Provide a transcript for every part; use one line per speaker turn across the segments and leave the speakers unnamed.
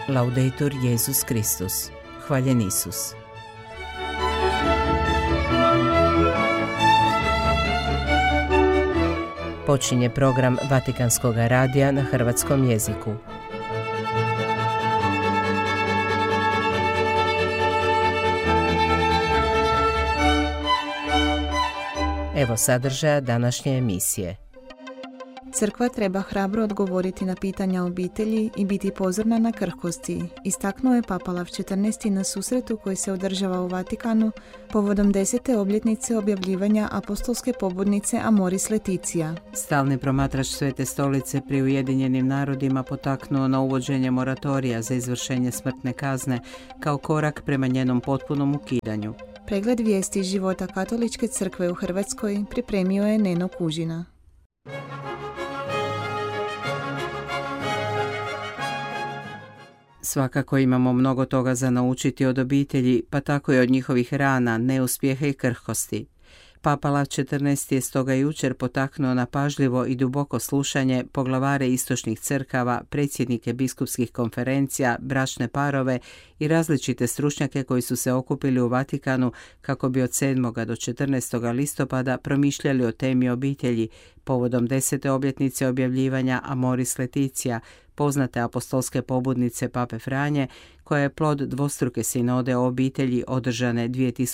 Laudetur Jesus Christus. Hvaljen Isus. Počinje program Vatikanskog radija na hrvatskom jeziku. Evo sadržaja današnje emisije.
Crkva treba hrabro odgovoriti na pitanja obitelji i biti pozorna na krhkosti, istaknuo je Papa Lav XIV na susretu koji se održava u Vatikanu povodom 10. obljetnice objavljivanja apostolske pobudnice Amoris Laetitia.
Stalni promatrač Svete stolice pri Ujedinjenim narodima potaknuo na uvođenje moratorija za izvršenje smrtne kazne kao korak prema njenom potpunom ukidanju.
Pregled vijesti iz života Katoličke crkve u Hrvatskoj pripremio je Neno Kužina.
Svakako imamo mnogo toga za naučiti od obitelji, pa tako i od njihovih rana, neuspjeha i krhkosti. Papa Lav XIV je stoga jučer potaknuo na pažljivo i duboko slušanje poglavare istočnih crkava, predsjednike biskupskih konferencija, bračne parove i različite stručnjake koji su se okupili u Vatikanu kako bi od 7. do 14. listopada promišljali o temi obitelji povodom 10. obljetnice objavljivanja Amoris Laetitia, poznate apostolske pobudnice Pape Franje, koja je plod dvostruke sinode o obitelji održane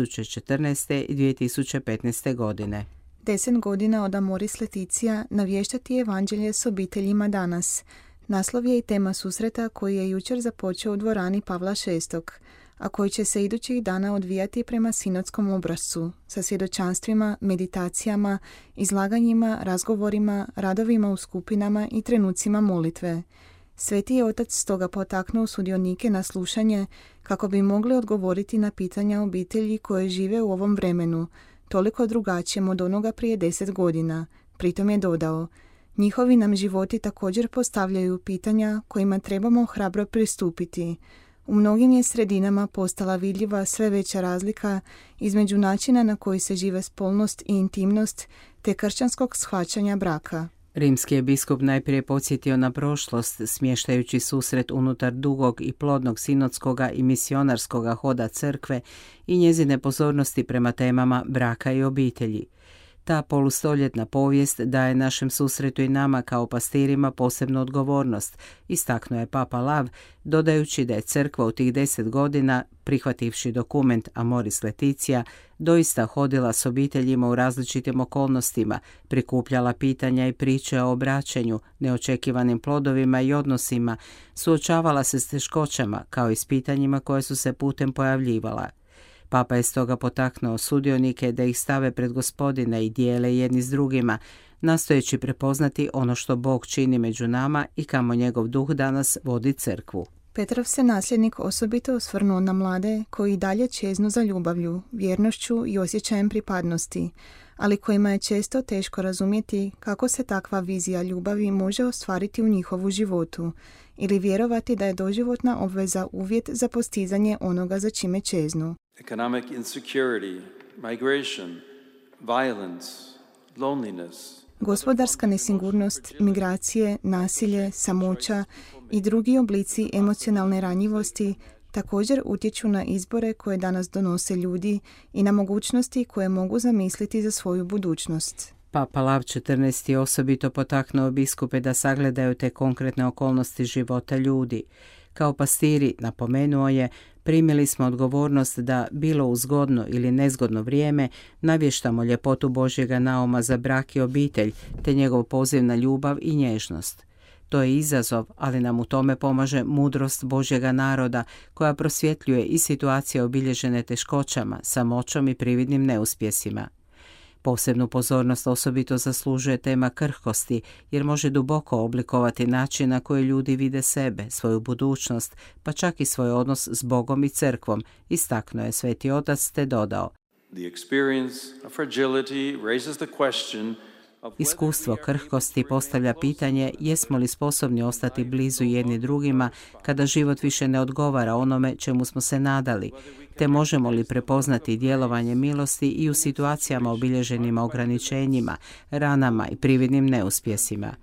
2014. i 2015. godine.
10 godina od Amoris Laetitia navještati evanđelje s obiteljima danas. Naslov je i tema susreta koji je jučer započeo u dvorani Pavla VI, a koji će se idućih dana odvijati prema sinodskom obrascu, sa svjedočanstvima, meditacijama, izlaganjima, razgovorima, radovima u skupinama i trenucima molitve. Sveti je Otac stoga potaknuo sudionike na slušanje kako bi mogli odgovoriti na pitanja obitelji koje žive u ovom vremenu, toliko drugačijem od onoga prije 10 godina. Pritom je dodao: njihovi nam životi također postavljaju pitanja kojima trebamo hrabro pristupiti. U mnogim je sredinama postala vidljiva sve veća razlika između načina na koji se žive spolnost i intimnost te kršćanskog shvaćanja braka.
Rimski je biskup najprije podsjetio na prošlost, smještajući susret unutar dugog i plodnog sinodskoga i misionarskoga hoda crkve i njezine pozornosti prema temama braka i obitelji. Ta polustoljetna povijest daje našem susretu i nama kao pastirima posebnu odgovornost, istaknuo je Papa Lav, dodajući da je crkva u tih 10 godina, prihvativši dokument Amoris Laetitia, doista hodila s obiteljima u različitim okolnostima, prikupljala pitanja i priče o obraćanju, neočekivanim plodovima i odnosima, suočavala se s teškoćama kao i s pitanjima koje su se putem pojavljivala. Papa je stoga potaknuo sudionike da ih stave pred Gospodina i dijele jedni s drugima, nastojeći prepoznati ono što Bog čini među nama i kamo njegov duh danas vodi crkvu.
Petrov se nasljednik osobito osvrnuo na mlade koji dalje čeznu za ljubavlju, vjernošću i osjećajem pripadnosti, ali kojima je često teško razumjeti kako se takva vizija ljubavi može ostvariti u njihovu životu ili vjerovati da je doživotna obveza uvjet za postizanje onoga za čime čeznu.
Economic insecurity, migration, violence, loneliness.
Gospodarska nesigurnost, migracije, nasilje, samoća i drugi oblici emocionalne ranjivosti također utječu na izbore koje danas donose ljudi i na mogućnosti koje mogu zamisliti za svoju budućnost.
Papa Lav XIV osobito potaknuo biskupe da sagledaju te konkretne okolnosti života ljudi. Kao pastiri, napomenuo je, primili smo odgovornost da, bilo u zgodno ili nezgodno vrijeme, navještamo ljepotu Božjega nauma za brak i obitelj, te njegov poziv na ljubav i nježnost. To je izazov, ali nam u tome pomaže mudrost Božjega naroda, koja prosvjetljuje i situacije obilježene teškoćama, samoćom i prividnim neuspjesima. Posebnu pozornost osobito zaslužuje tema krhkosti, jer može duboko oblikovati način na koji ljudi vide sebe, svoju budućnost, pa čak i svoj odnos s Bogom i crkvom, istaknuo je Sveti Otac te dodao:
The experience of fragility raises the question.
Iskustvo krhkosti postavlja pitanje jesmo li sposobni ostati blizu jedni drugima kada život više ne odgovara onome čemu smo se nadali, te možemo li prepoznati djelovanje milosti i u situacijama obilježenima ograničenjima, ranama i prividnim neuspjesima.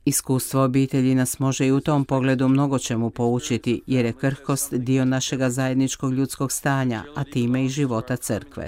Iskustvo obitelji nas može i u tom pogledu mnogo čemu poučiti, jer je krhkost dio našega zajedničkog ljudskog stanja, a time i života crkve.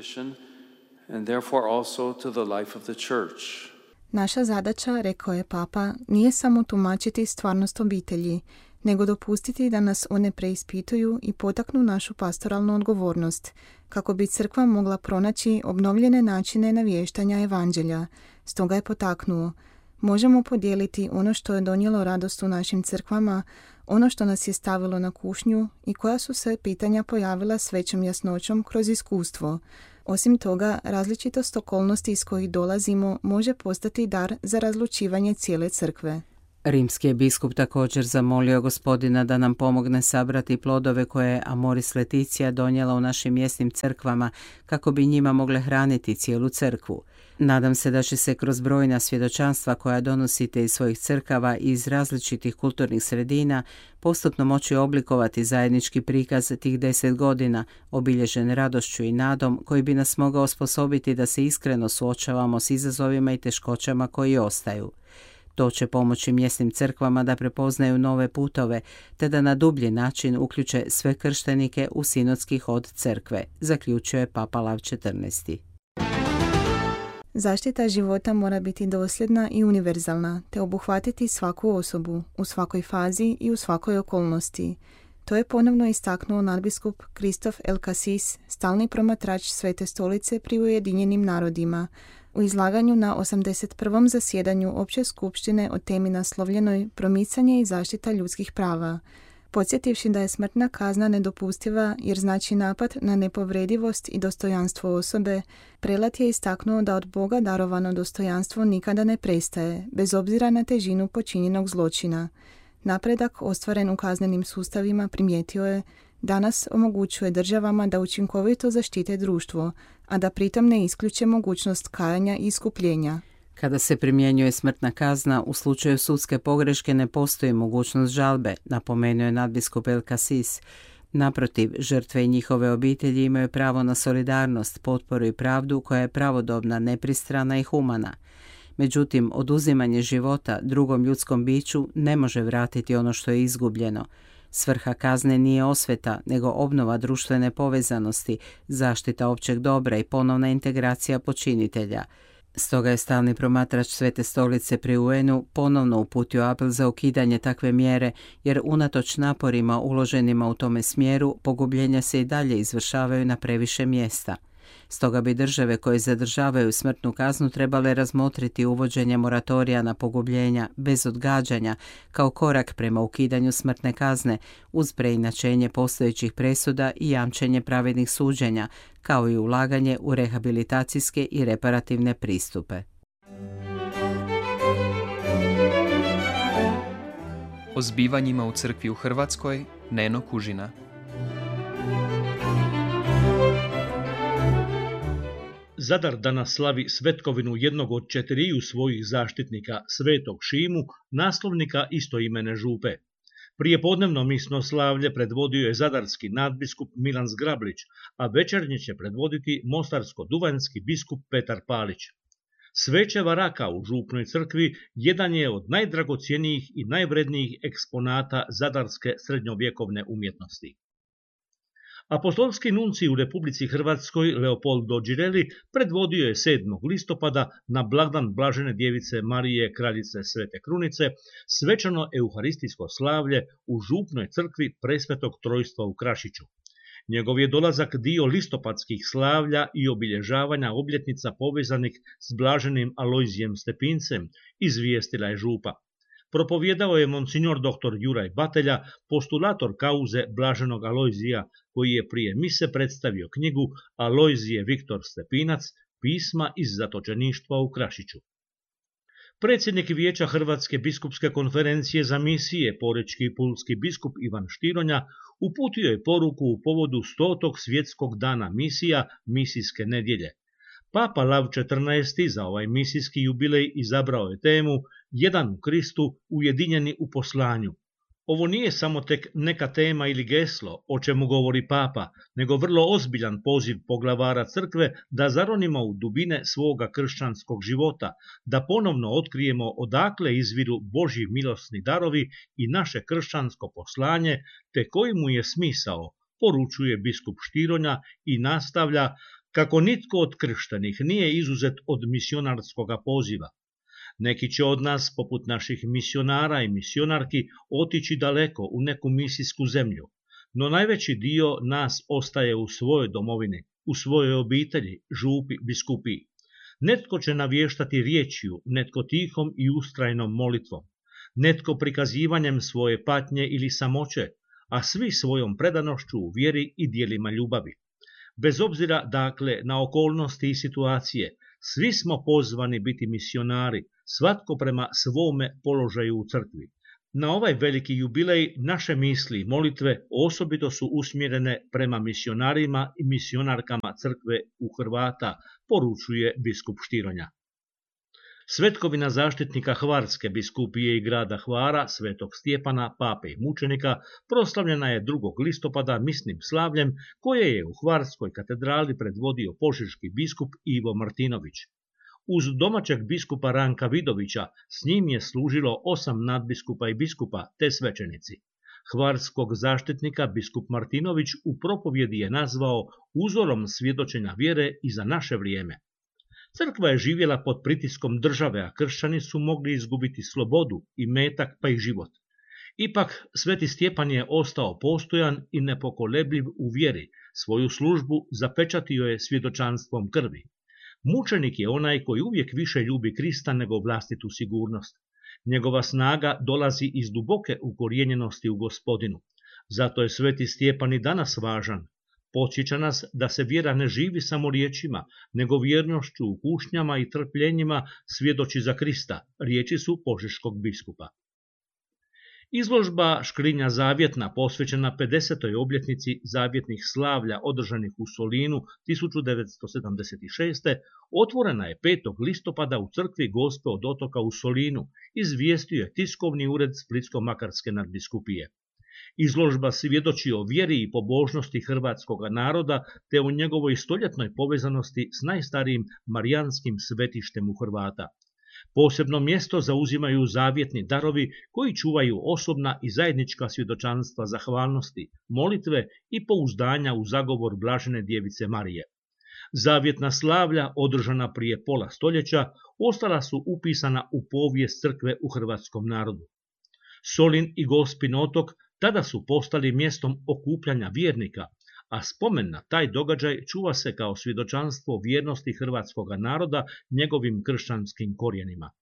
Naša zadaća, rekao je Papa, nije samo tumačiti stvarnost obitelji, nego dopustiti da nas one preispituju i potaknu našu pastoralnu odgovornost, kako bi crkva mogla pronaći obnovljene načine navještanja evanđelja. Stoga je potaknuo: možemo podijeliti ono što je donijelo radost u našim crkvama, ono što nas je stavilo na kušnju i koja su se pitanja pojavila s većom jasnoćom kroz iskustvo. Osim toga, različitost okolnosti iz kojih dolazimo može postati dar za razlučivanje cijele crkve.
Rimski je biskup također zamolio Gospodina da nam pomogne sabrati plodove koje je Amoris Laetitia donijela u našim mjesnim crkvama, kako bi njima mogle hraniti cijelu crkvu. Nadam se da će se kroz brojna svjedočanstva koja donosite iz svojih crkava i iz različitih kulturnih sredina postupno moći oblikovati zajednički prikaz tih 10 godina, obilježen radošću i nadom, koji bi nas mogao osposobiti da se iskreno suočavamo s izazovima i teškoćama koji ostaju. To će pomoći mjesnim crkvama da prepoznaju nove putove, te da na dublji način uključe sve krštenike u sinodski hod crkve, zaključio je Papa Lav XIV.
Zaštita života mora biti dosljedna i univerzalna, te obuhvatiti svaku osobu, u svakoj fazi i u svakoj okolnosti. To je ponovno istaknuo nadbiskup Kristof El Kasis, stalni promatrač Svete stolice pri Ujedinjenim narodima, u izlaganju na 81. zasjedanju Opće skupštine o temi naslovljenoj Promicanje i zaštita ljudskih prava, podsjetivši da je smrtna kazna nedopustiva jer znači napad na nepovredivost i dostojanstvo osobe. Prelat je istaknuo da od Boga darovano dostojanstvo nikada ne prestaje, bez obzira na težinu počinjenog zločina. Napredak ostvaren u kaznenim sustavima, primijetio je, danas omogućuje državama da učinkovito zaštite društvo, a da pritom ne isključe mogućnost kajanja i iskupljenja.
Kada se primjenjuje smrtna kazna, u slučaju sudske pogreške ne postoji mogućnost žalbe, napomenuo je nadbiskup El Kasis. Naprotiv, žrtve i njihove obitelji imaju pravo na solidarnost, potporu i pravdu koja je pravodobna, nepristrana i humana. Međutim, oduzimanje života drugom ljudskom biću ne može vratiti ono što je izgubljeno. Svrha kazne nije osveta, nego obnova društvene povezanosti, zaštita općeg dobra i ponovna integracija počinitelja. Stoga je stalni promatrač Svete stolice pri UN-u ponovno uputio apel za ukidanje takve mjere, jer unatoč naporima uloženima u tome smjeru, pogubljenja se i dalje izvršavaju na previše mjesta. Stoga bi države koje zadržavaju smrtnu kaznu trebale razmotriti uvođenje moratorija na pogubljenja bez odgađanja kao korak prema ukidanju smrtne kazne uz preinačenje postojećih presuda i jamčenje pravednih suđenja, kao i ulaganje u rehabilitacijske i reparativne pristupe.
O zbivanjima u crkvi u Hrvatskoj, Neno Kužina.
Zadar danas slavi svetkovinu jednog od 4 svojih zaštitnika, Svetog Šimu, naslovnika istoimene župe. Prijepodnevno misno slavlje predvodio je zadarski nadbiskup Milan Zgrablić, a večernje će predvoditi mostarsko-duvanjski biskup Petar Palić. Sveće varaka u župnoj crkvi jedan je od najdragocjenijih i najvrednijih eksponata zadarske srednjovjekovne umjetnosti. Apostolski nuncij u Republici Hrvatskoj Leopoldo Girelli predvodio je 7. listopada na blagdan Blažene djevice Marije, kraljice Svete Krunice, svečano euharistijsko slavlje u župnoj crkvi Presvetog Trojstva u Krašiću. Njegov je dolazak dio listopadskih slavlja i obilježavanja obljetnica povezanih s Blaženim Alojzijem Stepincem, izvijestila je župa. Propovjedao je monsignor dr. Juraj Batelja, postulator kauze Blaženog Alojzija, koji je prije mise predstavio knjigu Alojzije Viktor Stepinac, pisma iz zatočeništva u Krašiću. Predsjednik Vijeća Hrvatske biskupske konferencije za misije, porečki i pulski biskup Ivan Štironja, uputio je poruku u povodu 100. svjetskog dana misija, misijske nedjelje. Papa Lav XIV. Za ovaj misijski jubilej izabrao je temu Jedan u Kristu, ujedinjeni u poslanju. Ovo nije samo tek neka tema ili geslo, o čemu govori Papa, nego vrlo ozbiljan poziv poglavara crkve da zaronimo u dubine svoga kršćanskog života, da ponovno otkrijemo odakle izviru Božji milosni darovi i naše kršćansko poslanje, te koji mu je smisao, poručuje biskup Štironja i nastavlja kako nitko od krštenih nije izuzet od misionarskog poziva. Neki će od nas, poput naših misionara i misionarki, otići daleko u neku misijsku zemlju, no najveći dio nas ostaje u svojoj domovini, u svojoj obitelji, župi, biskupiji. Netko će navještati riječju, netko tihom i ustrajnom molitvom, netko prikazivanjem svoje patnje ili samoće, a svi svojom predanošću u vjeri i dijelima ljubavi. Bez obzira, dakle, na okolnosti i situacije, svi smo pozvani biti misionari, svatko prema svome položaju u crkvi. Na ovaj veliki jubilej naše misli i molitve osobito su usmjerene prema misionarima i misionarkama crkve u Hrvata, poručuje biskup Štironja. Svetkovina zaštitnika Hvarske biskupije i grada Hvara, svetog Stjepana, pape i mučenika, proslavljena je 2. listopada misnim slavljem koje je u Hvarskoj katedrali predvodio požeški biskup Ivo Martinović. Uz domaćeg biskupa Ranka Vidovića s njim je služilo 8 nadbiskupa i biskupa te svećenici. Hvarskog zaštitnika biskup Martinović u propovjedi je nazvao uzorom svjedočenja vjere i za naše vrijeme. Crkva je živjela pod pritiskom države, a kršćani su mogli izgubiti slobodu, imetak pa i život. Ipak, sveti Stjepan je ostao postojan i nepokolebljiv u vjeri, svoju službu zapečatio je svjedočanstvom krvi. Mučenik je onaj koji uvijek više ljubi Krista nego vlastitu sigurnost. Njegova snaga dolazi iz duboke ukorijenjenosti u Gospodinu. Zato je sveti Stjepan i danas važan. Podsjeća nas da se vjera ne živi samo riječima, nego vjernošću u kušnjama i trpljenjima svjedoči za Krista, riječi su požeškog biskupa. Izložba Škrinja zavjetna posvećena 50. obljetnici zavjetnih slavlja održanih u Solinu 1976. otvorena je 5. listopada u crkvi Gospe od Otoka u Solinu, izvijestio je tiskovni ured Splitsko-makarske nadbiskupije. Izložba svjedoči o vjeri i pobožnosti hrvatskog naroda te o njegovoj stoljetnoj povezanosti s najstarijim marijanskim svetištem u Hrvata. Posebno mjesto zauzimaju zavjetni darovi koji čuvaju osobna i zajednička svjedočanstva zahvalnosti, molitve i pouzdanja u zagovor Blažene djevice Marije. Zavjetna slavlja, održana prije pola stoljeća, ostala su upisana u povijest crkve u hrvatskom narodu. Solin i Gospin otok tada su postali mjestom okupljanja vjernika, a spomen na taj događaj čuva se kao svjedočanstvo vjernosti hrvatskog naroda njegovim kršćanskim korijenima.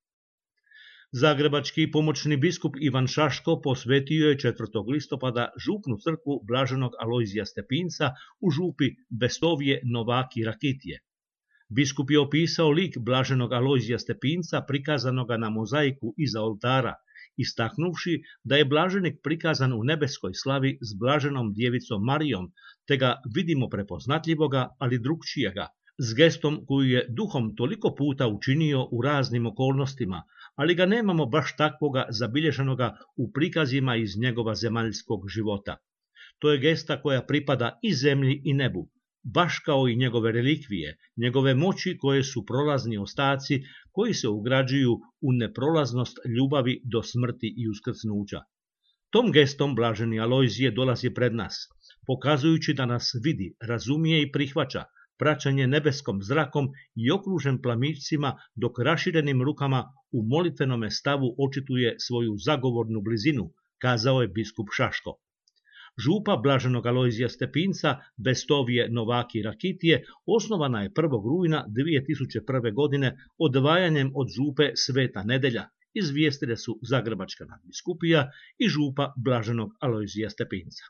Zagrebački pomoćni biskup Ivan Šaško posvetio je 4. listopada župnu crkvu Blaženog Alojzija Stepinca u župi Bestovje Novaki Rakitije. Biskup je opisao lik Blaženog Alojzija Stepinca prikazanoga na mozaiku iza oltara, istaknuvši da je blaženik prikazan u nebeskoj slavi s blaženom djevicom Marijom, te ga vidimo prepoznatljivoga, ali drukčijega, s gestom koju je duhom toliko puta učinio u raznim okolnostima, ali ga nemamo baš takvoga zabilježenoga u prikazima iz njegova zemaljskog života. To je gesta koja pripada i zemlji i nebu, baš kao i njegove relikvije, njegove moći koje su prolazni ostaci koji se ugrađuju u neprolaznost ljubavi do smrti i uskrsnuća. Tom gestom blaženi Alojzije dolazi pred nas, pokazujući da nas vidi, razumije i prihvaća, praćenje nebeskom zrakom i okružen plamićcima, dok raširenim rukama u molitvenome stavu očituje svoju zagovornu blizinu, kazao je biskup Šaško. Župa Blaženog Alojzija Stepinca, Bestovje Novaki Rakitije, osnovana je 1. rujna 2001. godine odvajanjem od župe Sveta Nedelja, izvijestile su Zagrebačka nadbiskupija i župa Blaženog Alojzija Stepinca.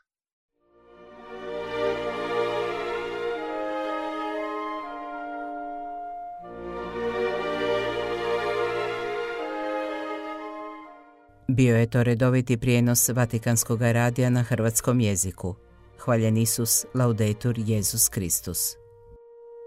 Bio je to redoviti prijenos Vatikanskog radija na hrvatskom jeziku. Hvaljen Isus, laudetur Jesus Kristus.